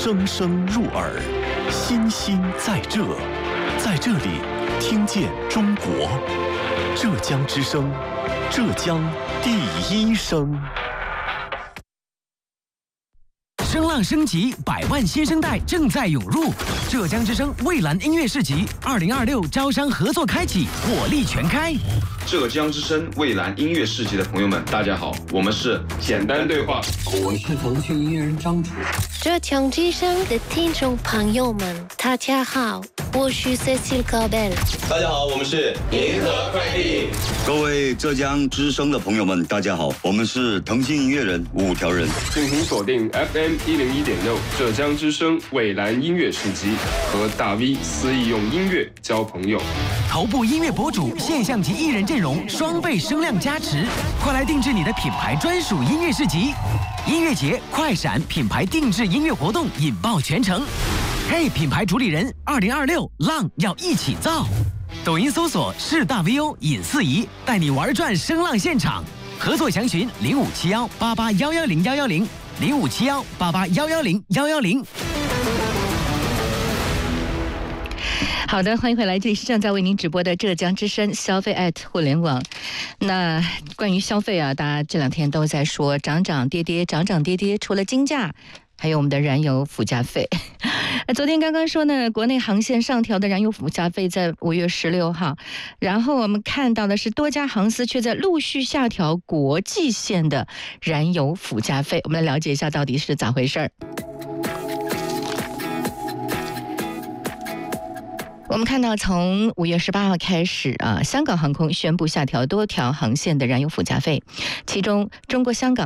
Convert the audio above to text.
声声入耳，心心在这，在这里听见中国。浙江之声，浙江第一声。 声浪升级，100万新生代正在涌入。浙江之声蔚蓝音乐市集2026招商合作开启，火力全开。 浙江之声蔚蓝音乐市集的朋友们，大家好，我们是简单对话， 我是腾讯音乐人张楚。 浙江之声的听众朋友们，大家好，我是 Cecile Caubel。 大家好，我们是银河快递。 各位浙江之声的朋友们，大家好，我们是腾讯音乐人5条人。 敬请锁定 FM101.6浙江之声蔚蓝音乐市集，和大 V 肆意用音乐交朋友。 头部音乐博主、现象级艺人阵容双倍声量加持，快来定制你的品牌专属音乐市集。音乐节快闪品牌定制音乐活动引爆全城。嘿，品牌主理人，2026浪要一起造。抖音搜索是大 VO 尹四仪，带你玩转声浪现场。合作详询0571881101057188110110。 好的，欢迎回来，这里是正在为您直播的浙江之声消费互联网。那关于消费啊，大家这2天都在说涨涨跌跌，涨涨跌跌，除了金价，还有我们的燃油附加费。昨天刚刚说呢，国内航线上调的燃油附加费在5月16号，然后我们看到的是多家航司却在陆续下调国际线的燃油附加费。我们来了解一下到底是咋回事儿。我们看到，从5月18号开始香港航空宣布下调多条航线的燃油附加费，其中中国香港